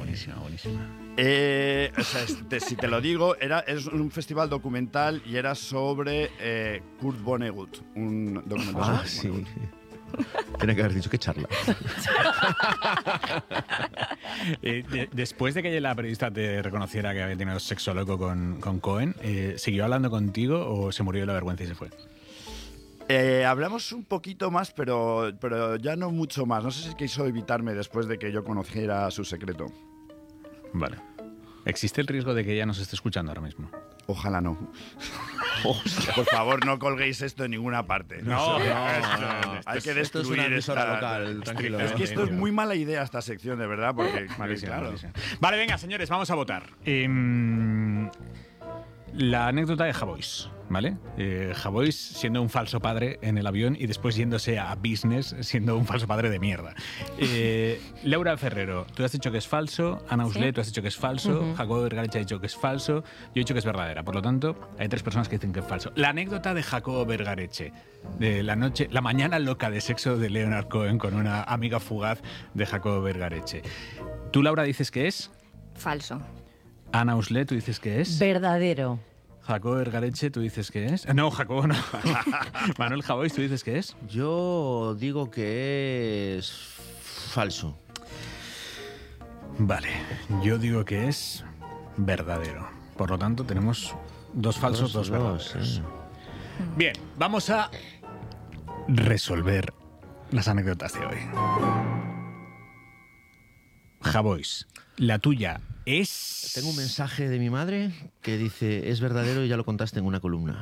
buenísima, buenísima. O sea, si te lo digo, es un festival documental y era sobre Kurt Vonnegut, un documental sobre Vonnegut. Tiene que haber dicho que charla. Después de que la periodista te reconociera que había tenido sexo loco con Cohen, ¿siguió hablando contigo o se murió de la vergüenza y se fue? Hablamos un poquito más, pero ya no mucho más. No sé si quiso evitarme después de que yo conociera su secreto. Vale. ¿Existe el riesgo de que ella nos esté escuchando ahora mismo? Ojalá no. Por favor, no colguéis esto en ninguna parte. No. Hay que destruir esto es una emisora local, tranquilo. Es que esto es muy mala idea, esta sección, de verdad, porque claro. Vale, venga, señores, vamos a votar. La anécdota de Javois, ¿vale? Javois siendo un falso padre en el avión y después yéndose a business siendo un falso padre de mierda. Laura Ferrero, tú has dicho que es falso. Ana Uslet, tú has dicho que es falso. Jacobo Vergareche ha dicho que es falso. Yo he dicho que es verdadera. Por lo tanto, hay 3 personas que dicen que es falso. La anécdota de Jacobo Vergareche, de la mañana loca de sexo de Leonard Cohen con una amiga fugaz de Jacobo Vergareche. Tú, Laura, dices que es falso. Ana Uslet, tú dices que es verdadero. Jacobo Vergareche, tú dices que es. No, Jacobo no. Manuel Javois, tú dices que es. Yo digo que es falso. Vale, yo digo que es verdadero. Por lo tanto, tenemos 2 falsos, 2 verdaderos. Bien, vamos a resolver las anécdotas de hoy. Javois, la tuya es... Tengo un mensaje de mi madre que dice, es verdadero y ya lo contaste en una columna.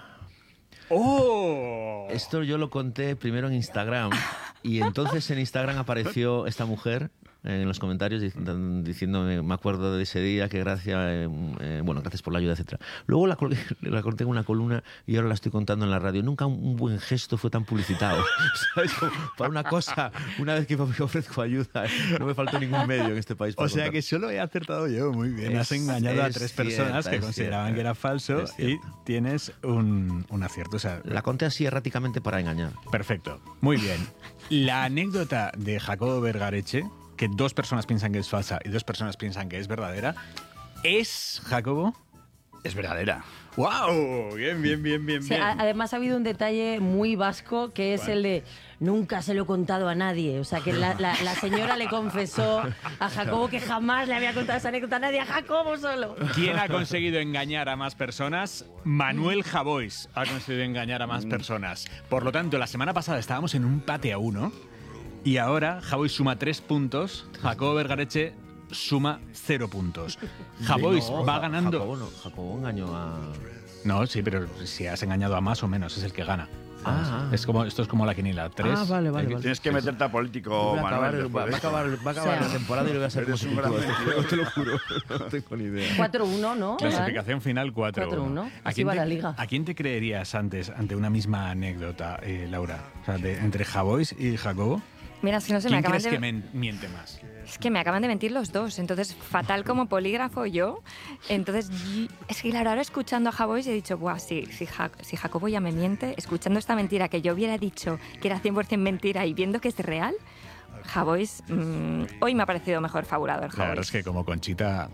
¡Oh! Esto yo lo conté primero en Instagram y entonces en Instagram apareció esta mujer en los comentarios diciéndome, me acuerdo de ese día, que gracias, gracias por la ayuda, etcétera. Luego la conté en una columna y ahora la estoy contando en la radio. Nunca un buen gesto fue tan publicitado. ¿Sabes? Para una cosa, una vez que me ofrezco ayuda, no me faltó ningún medio en este país. O sea que solo he acertado yo, muy bien. Has engañado a 3 personas que consideraban que era falso y tienes un acierto. O sea, la conté así erráticamente para engañar. Perfecto, muy bien. La anécdota de Jacobo Vergareche, que 2 personas piensan que es falsa y 2 personas piensan que es verdadera, ¿es, Jacobo? Es verdadera. ¡Wow! Bien. Sí, además ha habido un detalle muy vasco que es el de nunca se lo he contado a nadie. O sea, que la señora le confesó a Jacobo que jamás le había contado esa anécdota a nadie, a Jacobo solo. ¿Quién ha conseguido engañar a más personas? Manuel Javois ha conseguido engañar a más personas. Por lo tanto, la semana pasada estábamos en un empate a 1 y ahora Javois suma 3 puntos, Jacobo Vergareche suma 0 puntos. Javois va ganando... Jacobo engañó a... No, sí, pero si has engañado a más o menos, es el que gana. Esto es como la quinila. 3. Vale. Tienes que meterte a político, Manuel. Va a acabar la temporada y lo voy a hacer como te lo juro. No tengo ni idea. 4-1, ¿no? Clasificación final 4-1. Así va la liga. ¿A quién te creerías antes ante una misma anécdota, Laura? O sea, entre Javois y Jacobo. Mira, es que no sé, ¿Quién crees que miente más? Es que me acaban de mentir los dos, entonces fatal como polígrafo yo. Entonces, es que claro, ahora escuchando a Javois he dicho, buah, si Jacobo ya me miente, escuchando esta mentira que yo hubiera dicho que era 100% mentira y viendo que es real, Javois, hoy me ha parecido mejor fabulador Javois. La verdad es que como Conchita...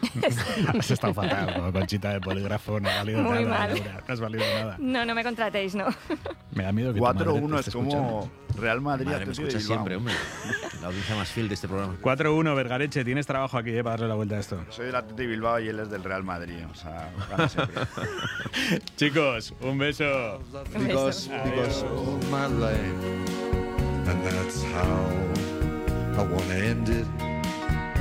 Has estado fatal, como Conchita de polígrafo, no ha valido muy nada, mal. Laura, no has valido nada. No me contratéis, no. Me da miedo que 4-1 es como escuchando. Real Madrid. Madre, me escucha siempre, hombre. La audiencia más fiel de este programa. 4-1, Vergareche, tienes trabajo aquí para darle la vuelta a esto. Soy del Athletic Bilbao y él es del Real Madrid, o sea, gana siempre. Chicos, un beso. Because my life, and that's how I wanna end it.